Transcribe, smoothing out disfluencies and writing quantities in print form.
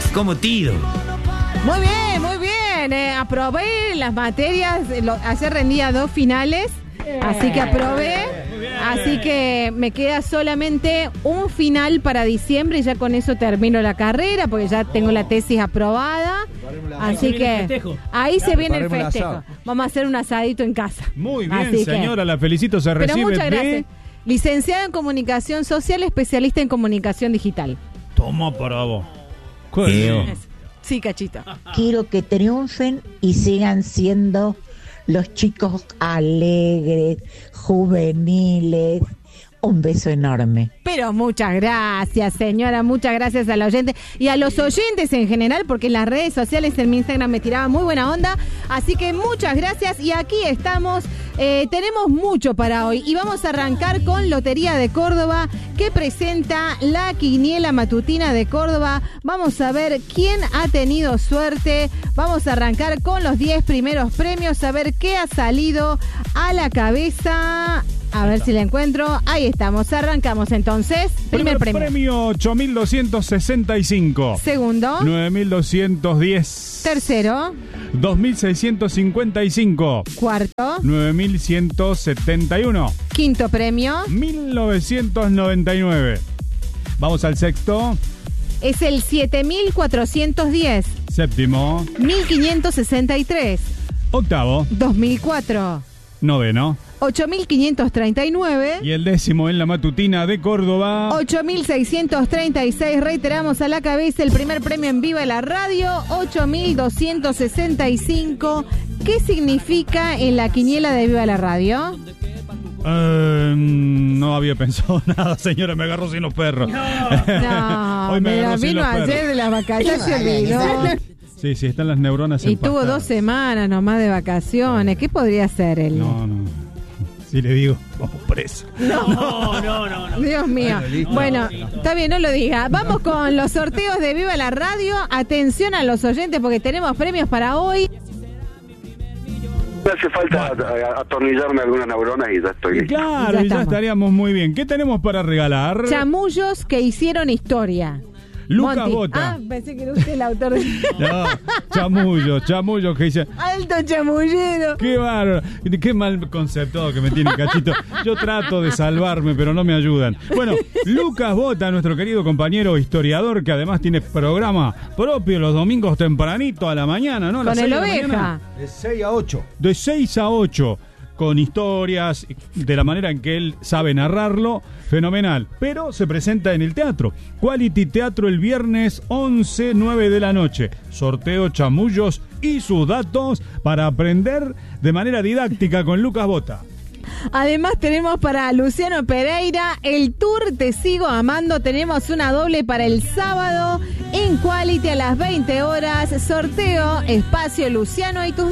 Como tiro. Muy bien, muy bien. Aprobé las materias. Ayer rendía 2 finales. Así que aprobé. Así que me queda solamente un final para diciembre y ya con eso termino la carrera porque ya tengo la tesis aprobada. Así que ahí se viene el festejo. Vamos a hacer un asadito en casa. Muy bien, señora, la felicito. Se recibe. Pero muchas gracias. Licenciada en Comunicación Social, especialista en Comunicación Digital. Toma para vos. Sí, Cachito. Quiero que triunfen y sigan siendo los chicos alegres, juveniles. Un beso enorme. Pero muchas gracias, señora, muchas gracias al oyente y a los oyentes en general, porque en las redes sociales, en mi Instagram me tiraba muy buena onda, así que muchas gracias y aquí estamos, tenemos mucho para hoy y vamos a arrancar con Lotería de Córdoba, que presenta la quiniela matutina de Córdoba. Vamos a ver quién ha tenido suerte, vamos a arrancar con los 10 primeros premios, a ver qué ha salido a la cabeza. A ver si la encuentro. Ahí estamos. Arrancamos entonces. Primer premio 8.265. Segundo 9.210. Tercero 2.655. Cuarto 9.171. Quinto premio 1.999. Vamos al sexto. Es el 7.410. Séptimo 1.563. Octavo 2004. Noveno 8.539. y el décimo en la matutina de Córdoba 8.636. Reiteramos a la cabeza el primer premio en Viva la Radio 8.265. ¿Qué significa en la quiniela de Viva la Radio? No había pensado nada, señora, me agarró sin los perros. No, Hoy me la agarró sin vino los perros. ayer de las vacaciones, se olvidó. Sí, están las neuronas Y tuvo empastadas. 2 semanas nomás de vacaciones. ¿Qué podría hacer él? No. Si le digo, vamos preso. No. Dios mío. Bueno, está bien, no lo diga. Vamos con los sorteos de Viva la Radio. Atención a los oyentes porque tenemos premios para hoy. No hace falta atornillarme algunas neuronas y ya estoy listo. Claro, Ya y ya estamos. estaríamos muy bien. ¿Qué tenemos para regalar? Chamullos que hicieron historia. Lucas Monti. Bota. Ah, pensé que era usted el autor de... No, chamullo que dice. Alto chamullero. Qué bárbaro. Qué mal concepto que me tiene Cachito. Yo trato de salvarme, pero no me ayudan. Bueno, Lucas Bota, nuestro querido compañero historiador, que además tiene programa propio los domingos tempranito a la mañana, ¿no? A las Con el 6 de la Oveja. mañana. De 6 a 8. De 6 a 8, con historias, de la manera en que él sabe narrarlo, fenomenal. Pero se presenta en el teatro. Quality Teatro el viernes 11, 9 de la noche. Sorteo, chamullos y sus datos para aprender de manera didáctica con Lucas Bota. Además tenemos para Luciano Pereira el tour Te Sigo Amando. Tenemos una doble para el sábado en Quality a las 20 horas. Sorteo, espacio Luciano y tus